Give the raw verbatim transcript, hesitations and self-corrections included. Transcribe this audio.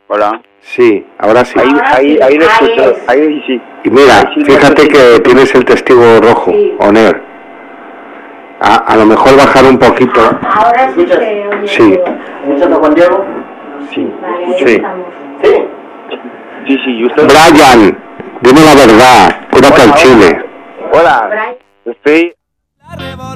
Hola. Sí, ahora sí. Ahí, ahí, ahí le escucho. Ahí sí. Y mira, Ahí sí fíjate que tienes el testigo rojo, Sí. Oner. A, a lo mejor bajar un poquito. Ahora sí se oye. Sí. ¿Escuchas a Juan Diego? Sí. Vale, ya Sí. estamos. Sí. Sí, sí, ¿y usted? Brian, dime la verdad, cúrate al chile. Hola. Brian. Estoy